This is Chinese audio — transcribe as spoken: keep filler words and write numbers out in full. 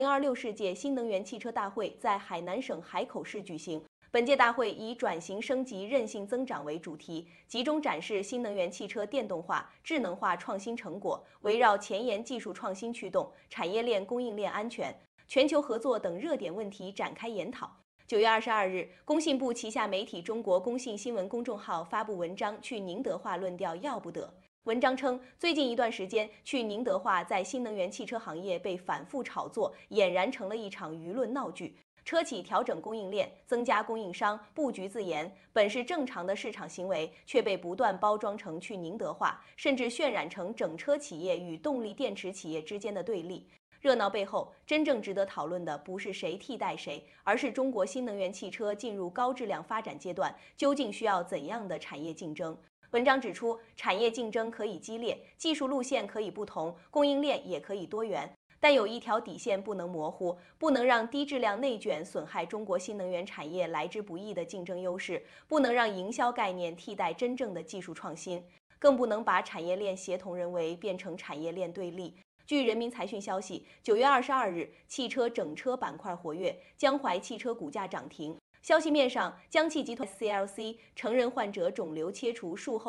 零二六世界新能源汽车大会在海南省海口市举行。本届大会以转型升级、韧性增长为主题，集中展示新能源汽车电动化、智能化创新成果，围绕前沿技术创新驱动、产业链供应链安全、全球合作等热点问题展开研讨。九月二十二日，工信部旗下媒体中国工信新闻公众号发布文章，去宁德化论调要不得。文章称，最近一段时间，去宁德化在新能源汽车行业被反复炒作，俨然成了一场舆论闹剧。车企调整供应链、增加供应商、布局自研，本是正常的市场行为，却被不断包装成去宁德化，甚至渲染成整车企业与动力电池企业之间的对立。热闹背后，真正值得讨论的不是谁替代谁，而是中国新能源汽车进入高质量发展阶段，究竟需要怎样的产业竞争？文章指出，产业竞争可以激烈，技术路线可以不同，供应链也可以多元，但有一条底线不能模糊，不能让低质量内卷损害中国新能源产业来之不易的竞争优势，不能让营销概念替代真正的技术创新，更不能把产业链协同人为变成产业链对立。据人民财讯消息，九月二十二日，汽车整车板块活跃，江淮汽车股价涨停。消息面上，江汽集团 C L C 成人患者肿瘤切除术后